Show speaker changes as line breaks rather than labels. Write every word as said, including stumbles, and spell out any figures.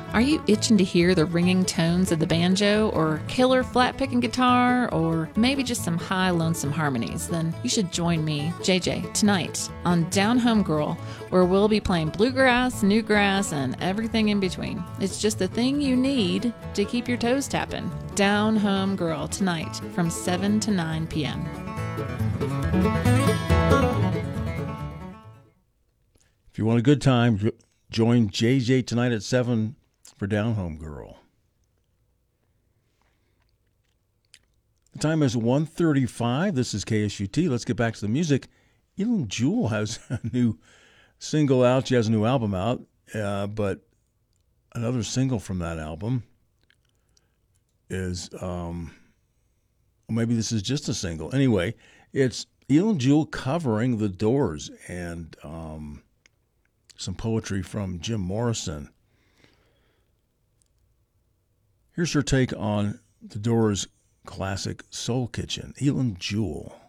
Are you itching to hear the ringing tones of the banjo, or killer flat picking guitar, or maybe just some high lonesome harmonies? Then you should join me, J J, tonight on Down Home Girl, where we'll be playing bluegrass, newgrass, and everything in between. It's just the thing you need to keep your toes tapping. Down Home Girl tonight from seven to nine p.m.
If you want a good time, join J J tonight at seven for Down Home Girl. The time is one thirty-five. This is K S U T. Let's get back to the music. Eileen Jewell has a new single out. She has a new album out, uh, but another single from that album is, um, well, maybe this is just a single. Anyway, it's Eileen Jewell covering The Doors and um, some poetry from Jim Morrison. Here's her take on The Doors' classic Soul Kitchen, Eileen Jewell.